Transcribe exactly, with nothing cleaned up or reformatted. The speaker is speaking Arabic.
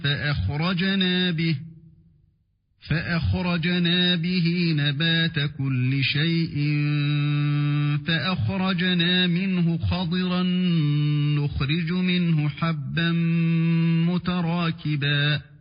فأخرجنا به فأخرجنا به نبات كل شيء فأخرجنا منه خضرا نخرج منه حبا متراكبا